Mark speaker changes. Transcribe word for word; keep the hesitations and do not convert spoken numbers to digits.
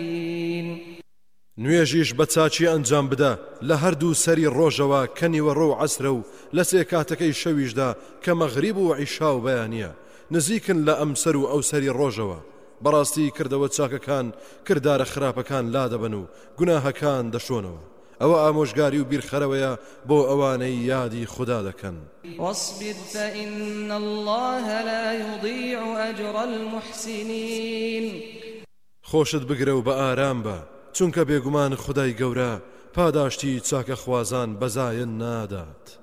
Speaker 1: نوێژیش بە چاچی ئەنجام بدە لە هەردوو سەری ڕۆژەوە کە نیوەڕۆ و عەسرە و لە سێ کاتەکەی شەویشدا کە مەغریب و عیشا و بەیانیە نزیکن لە ئەم سەر و ئەو سەری ڕۆژەوە بەڕاستی کردەوە چاکەکان کردارە خراپەکان لادەبن و گوناهەکان دەشۆنەوە ئەوە ئامۆژگاری و بیرخەرەوەیە بۆ ئەوانەی یادی خوددا دەکەن.
Speaker 2: واصبر فإن الله لا يضيع أجر المحسنين.
Speaker 1: خۆشت بگرە و بە ئارام بە چونکە بێگومان خودای گەورە پاداشتی چاکە خوازان بەزایە نادات.